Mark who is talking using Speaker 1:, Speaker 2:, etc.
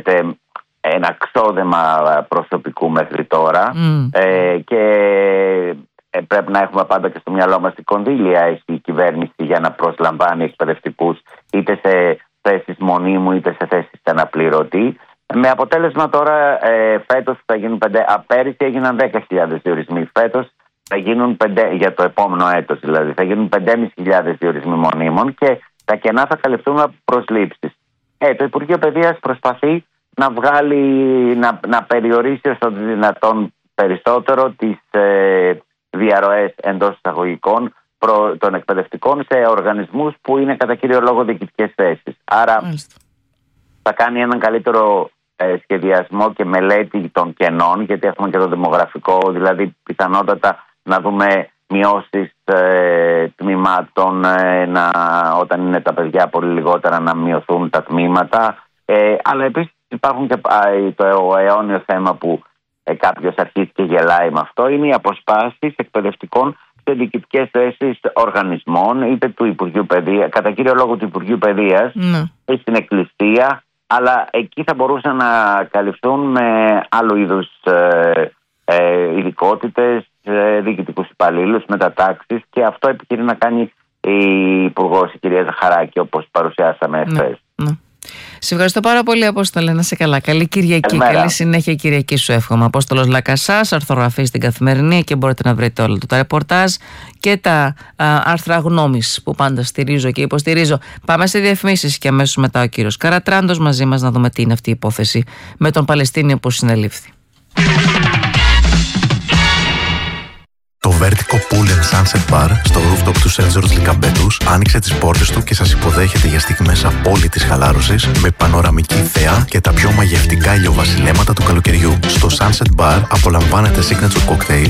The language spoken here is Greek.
Speaker 1: φαίνεται ένα ξόδεμα προσωπικού μέχρι τώρα και πρέπει να έχουμε πάντα και στο μυαλό μας τι κονδύλια έχει η κυβέρνηση για να προσλαμβάνει εκπαιδευτικούς είτε σε θέσεις μονίμου είτε σε θέσεις αναπληρωτή. Με αποτέλεσμα τώρα φέτος θα γίνουν πέρυσι έγιναν 10.000 διορισμοί. Φέτος θα γίνουν για το επόμενο έτος δηλαδή θα γίνουν 5.500 διορισμοί μονίμων και τα κενά θα καλυφθούν από προσλήψεις. Το Υπουργείο Παιδείας προσπαθεί να βγάλει, να περιορίσει όσο δυνατόν περισσότερο τις διαρροές εντός εισαγωγικών των εκπαιδευτικών σε οργανισμούς που είναι κατά κύριο λόγο διοικητικές θέσεις. Άρα θα κάνει έναν καλύτερο σχεδιασμό και μελέτη των κενών, γιατί έχουμε και το δημογραφικό, δηλαδή πιθανότατα να δούμε μειώσεις τμήματων, όταν είναι τα παιδιά πολύ λιγότερα να μειωθούν τα τμήματα, αλλά επίσης υπάρχουν και το αιώνιο θέμα που κάποιος αρχίζει και γελάει με αυτό, είναι οι αποσπάσεις εκπαιδευτικών σε διοικητικές θέσεις οργανισμών, είτε του Υπουργείου Παιδείας, κατά κύριο λόγο του Υπουργείου Παιδείας, στην Εκκλησία, αλλά εκεί θα μπορούσαν να καλυφθούν με άλλου είδους ειδικότητες, διοικητικούς υπαλλήλους, μετατάξεις, και αυτό επιχειρεί να κάνει η Υπουργός, η κυρία Ζαχαράκη, όπως παρουσιάσαμε χθες.
Speaker 2: Σε ευχαριστώ πάρα πολύ, Απόστολε, να είσαι καλά. Καλή Κυριακή.
Speaker 1: Καλημέρα.
Speaker 2: Καλή συνέχεια Κυριακή σου εύχομαι. Απόστολος Λακασσάς, αρθρογραφεί στην Καθημερινή και μπορείτε να βρείτε όλα τα ρεπορτάζ και τα άρθρα γνώμης που πάντα στηρίζω και υποστηρίζω. Πάμε σε διαφημίσεις και αμέσως μετά ο κύριος Καρατράντος μαζί μας να δούμε τι είναι αυτή η υπόθεση με τον Παλαιστίνιο που συνελήφθη.
Speaker 3: Το Vertico Pool and Sunset Bar στο rooftop του St. George Λυκαμπέτους άνοιξε τις πόρτες του και σας υποδέχεται για στιγμές απόλυτης χαλάρωσης με πανοραμική θέα και τα πιο μαγευτικά ηλιοβασιλέματα του καλοκαιριού. Στο Sunset Bar απολαμβάνετε signature cocktail